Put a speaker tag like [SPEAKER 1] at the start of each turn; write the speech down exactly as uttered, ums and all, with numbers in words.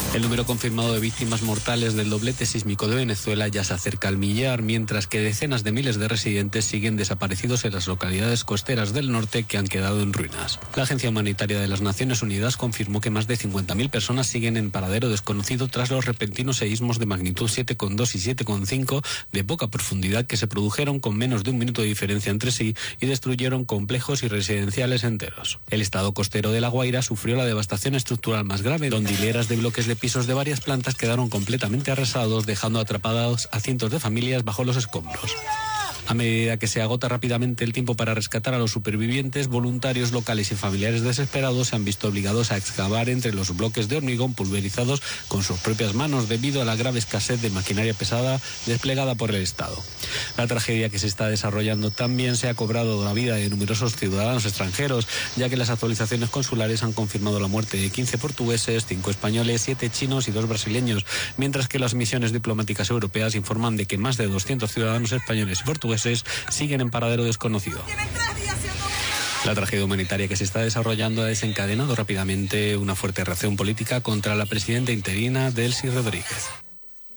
[SPEAKER 1] El número confirmado de víctimas mortales del doblete sísmico de Venezuela ya se acerca al millar, mientras que decenas de miles de residentes siguen desaparecidos en las localidades costeras del norte que han quedado en ruinas. La Agencia Humanitaria de las Naciones Unidas confirmó que más de cincuenta mil personas siguen en paradero desconocido tras los repentinos seísmos de magnitud siete coma dos y siete coma cinco de poca profundidad que se produjeron con menos de un minuto de diferencia entre sí y destruyeron complejos y residenciales enteros. El estado costero de La Guaira sufrió la devastación estructural más grave, donde hileras de bloques de pisos de varias plantas quedaron completamente arrasados, dejando atrapados a cientos de familias bajo los escombros. A medida que se agota rápidamente el tiempo para rescatar a los supervivientes, voluntarios locales y familiares desesperados se han visto obligados a excavar entre los bloques de hormigón pulverizados con sus propias manos debido a la grave escasez de maquinaria pesada desplegada por el Estado. La tragedia que se está desarrollando también se ha cobrado la vida de numerosos ciudadanos extranjeros, ya que las actualizaciones consulares han confirmado la muerte de quince portugueses, cinco españoles, siete chinos y dos brasileños, mientras que las misiones diplomáticas europeas informan de que más de doscientos ciudadanos españoles y portugueses siguen en paradero desconocido. La tragedia humanitaria que se está desarrollando ha desencadenado rápidamente una fuerte reacción política contra la presidenta interina Delcy Rodríguez.